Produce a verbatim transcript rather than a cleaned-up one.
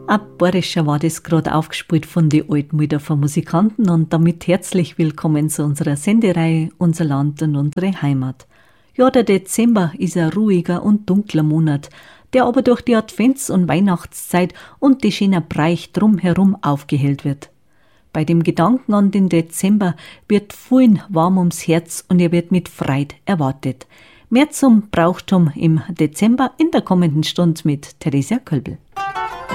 Ein Borischer war das gerade aufgespielt von den Altmühlder Musikanten und damit herzlich willkommen zu unserer Sendereihe Unser Land und unsere Heimat. Ja, der Dezember ist ein ruhiger und dunkler Monat, der aber durch die Advents- und Weihnachtszeit und die schönen Breich drumherum aufgehellt wird. Bei dem Gedanken an den Dezember wird vielen warm ums Herz und er wird mit Freude erwartet. Mehr zum Brauchtum im Dezember in der kommenden Stunde mit Theresia Kölbel.